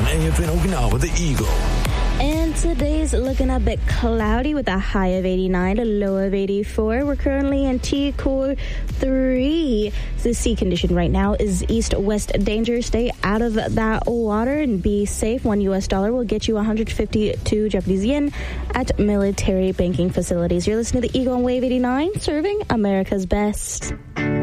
AFN Okinawa, the Eagle. And today's looking a bit cloudy with a high of 89, a low of 84. We're currently in T-Core 3. The sea condition right now is east-west danger. Stay out of that water and be safe. $1 will get you 152 Japanese yen at military banking facilities. You're listening to the Eagle on Wave 89, serving America's best.